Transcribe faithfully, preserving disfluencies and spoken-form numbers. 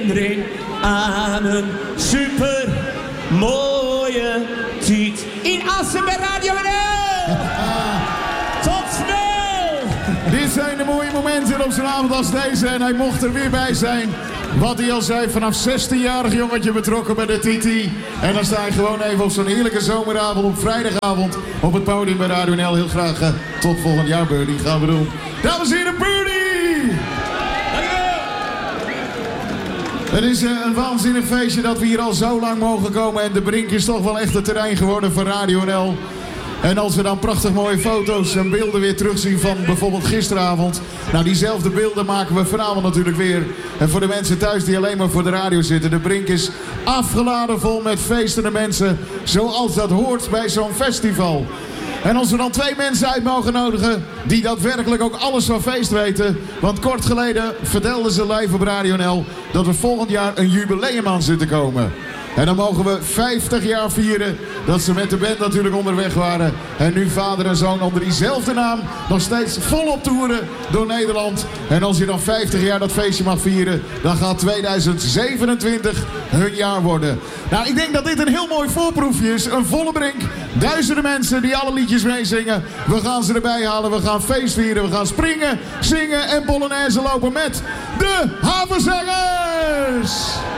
Aan een super mooie tijd in Assen bij Radio N L. Tot snel! Dit zijn de mooie momenten op zo'n avond als deze en hij mocht er weer bij zijn. Wat hij al zei, vanaf zestienjarig jongetje betrokken bij de T T. En dan sta je gewoon even op zo'n heerlijke zomeravond, op vrijdagavond, op het podium bij Radio N L. Heel graag uh, tot volgend jaar, Birdie. Gaan we doen. Dames en heren, Birdie! Het is uh, een waanzinnig feestje dat we hier al zo lang mogen komen. En de Brink is toch wel echt het terrein geworden voor Radio N L. En als we dan prachtig mooie foto's en beelden weer terugzien van bijvoorbeeld gisteravond. Nou, diezelfde beelden maken we vanavond natuurlijk weer. En voor de mensen thuis die alleen maar voor de radio zitten. De Brink is afgeladen vol met feestende mensen. Zoals dat hoort bij zo'n festival. En als we dan twee mensen uit mogen nodigen die daadwerkelijk ook alles van feest weten. Want kort geleden vertelden ze live op Radio N L dat we volgend jaar een jubileum aan zitten komen. En dan mogen we vijftig jaar vieren dat ze met de band natuurlijk onderweg waren. En nu vader en zoon onder diezelfde naam nog steeds volop toeren door Nederland. En als je dan vijftig jaar dat feestje mag vieren, dan gaat tweeduizend zevenentwintig hun jaar worden. Nou, ik denk dat dit een heel mooi voorproefje is. Een volle Brink. Duizenden mensen die alle liedjes meezingen. We gaan ze erbij halen. We gaan feest vieren. We gaan springen, zingen en polonaise lopen met de Havenzangers.